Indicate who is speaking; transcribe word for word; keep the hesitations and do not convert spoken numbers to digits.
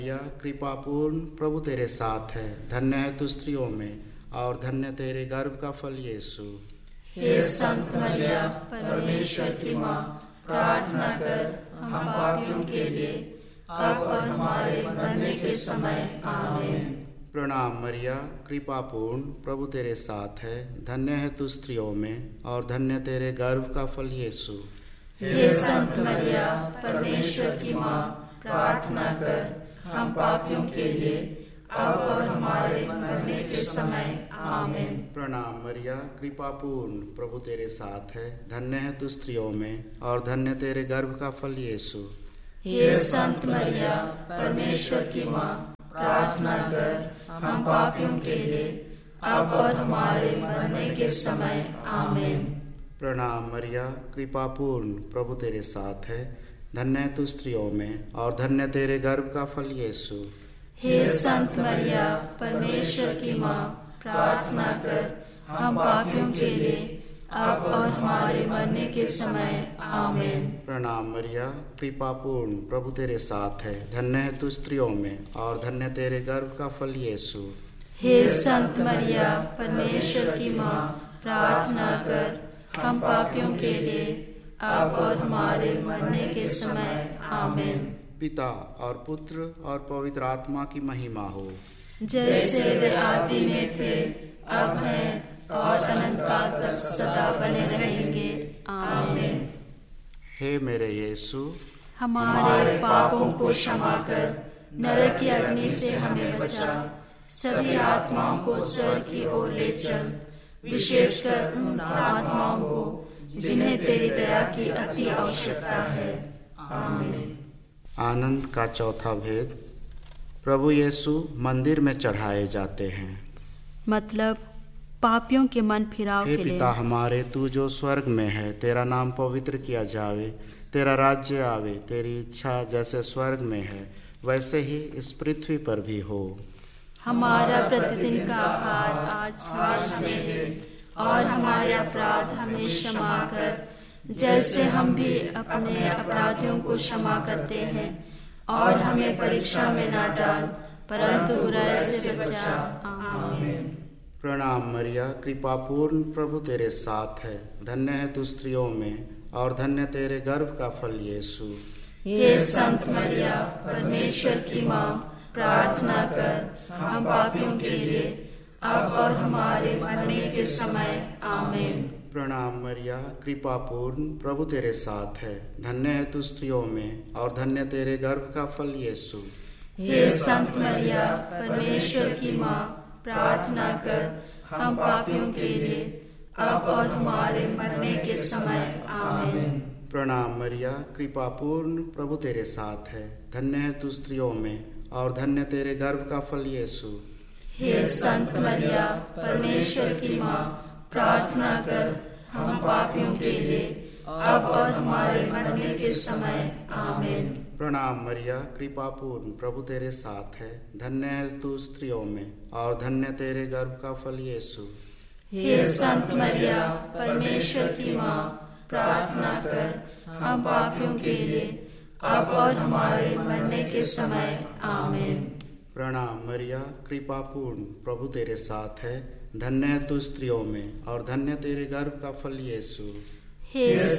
Speaker 1: या कृपापूर्ण प्रभु तेरे साथ है, धन्य है तू स्त्रियों में और धन्य तेरे गर्भ का फल यीशु।
Speaker 2: हे संत मरिया, परमेश्वर की माँ, प्रार्थना कर हम पापियों के लिए, अब और हमारे मरने के समय। आमीन।
Speaker 1: प्रणाम मरिया, कृपापूर्ण प्रभु तेरे साथ है, धन्य है तू स्त्रियों में और धन्य तेरे गर्भ का फल यीशु।
Speaker 2: हे संत मरिया, परमेश्वर की माँ, प्रार्थना कर हम पापियों के लिए, अब और हमारे मरने के समय। आमीन।
Speaker 1: प्रणाम मरिया, कृपापूर्ण प्रभु तेरे साथ है, धन्य है तू स्त्रियों में और धन्य तेरे गर्भ का फल यीशु।
Speaker 2: हे संत मरिया, परमेश्वर की माँ, प्रार्थना कर हम पापियों के लिए, अब और हमारे मरने के समय। आमीन।
Speaker 1: प्रणाम मरिया, कृपापूर्ण प्रभु तेरे साथ है, धन्य है तू स्त्रियों में और धन्य तेरे गर्भ का फल यीशु।
Speaker 2: हे संत मरिया, परमेश्वर की माँ, प्रार्थना कर हम पापियों के लिए, अब और हमारे मरने के समय। आमीन।
Speaker 1: प्रणाम मरिया, कृपापूर्ण प्रभु तेरे साथ है, धन्य है तू स्त्रियों में और धन्य तेरे गर्भ का फल यीशु।
Speaker 2: हे संत मरिया, परमेश्वर की माँ, प्रार्थना कर हम पापियों के लिए, अब और हमारे मरने के समय। आमीन।
Speaker 1: पिता और पुत्र और पवित्र आत्मा की महिमा हो,
Speaker 2: जैसे वे आदि में थे, अब हैं और अनंत काल तक सदा बने रहेंगे। आमीन।
Speaker 1: हे मेरे यीशु,
Speaker 2: हमारे पापों को क्षमा कर नरक की अग्नि से हमें बचा, सभी आत्माओं को स्वर्ग की ओर ले चल, विशेषकर उन आत्माओं को जिन्हें तेरी दया की अति आवश्यकता है। आमीन।
Speaker 1: आनंद का चौथा भेद, प्रभु यीशु मंदिर में चढ़ाए जाते हैं।
Speaker 3: मतलब पापियों के मन फिराव
Speaker 1: हे
Speaker 3: के लिए।
Speaker 1: पिता हमारे, तू जो स्वर्ग में है, तेरा नाम पवित्र किया जावे, तेरा राज्य आवे, तेरी इच्छा जैसे स्वर्ग में है वैसे ही इस पृथ्वी पर भी हो।
Speaker 2: हमारा प्रतिदिन का आहार आज हमें दे, और हमारे अपराध हमें क्षमा कर, जैसे हम भी अपने अपराधियों को क्षमा करते हैं, और हमें परीक्षा में ना डाल, परंतु बुराई से बचा। आमीन।
Speaker 1: प्रणाम मरिया, कृपापूर्ण प्रभु तेरे साथ है, धन्य है तू स्त्रियों में और धन्य तेरे गर्भ का फल यीशु।
Speaker 2: हे संत मरिया, परमेश्वर की माँ, प्रार्थना कर हम पापियों के लिए, अब और हमारे मरने के समय। आमीन।
Speaker 1: प्रणाम मरिया, कृपापूर्ण प्रभु तेरे साथ है, धन्य है तू स्त्रियों में और धन्य तेरे गर्भ का फल यीशु।
Speaker 2: हे संत मरिया, परमेश्वर की माँ, प्रार्थना कर हम पापियों के लिए, अब और हमारे मरने के समय। आमीन।
Speaker 1: प्रणाम मरिया, कृपापूर्ण प्रभु तेरे साथ है, धन्य है तू स्त्रियों में और धन्य तेरे गर्भ का फल यीशु।
Speaker 2: हे संत मरिया, परमेश्वर की माँ, प्रार्थना कर हम पापियों के लिए, अब और हमारे मरने के समय। आमीन।
Speaker 1: प्रणाम मरिया, कृपापूर्ण प्रभु तेरे साथ है, धन्य है तू स्त्रियों में और धन्य तेरे गर्भ का फल यीशु।
Speaker 2: हे संत मरिया, परमेश्वर की माँ, प्रार्थना कर हम पापियों के लिए, अब और हमारे मरने के समय। आमीन।
Speaker 1: प्रणाम मरिया, कृपापूर्ण प्रभु तेरे साथ है, धन्य है तू स्त्रियों में और धन्य तेरे गर्भ का फल यीशु।
Speaker 2: हे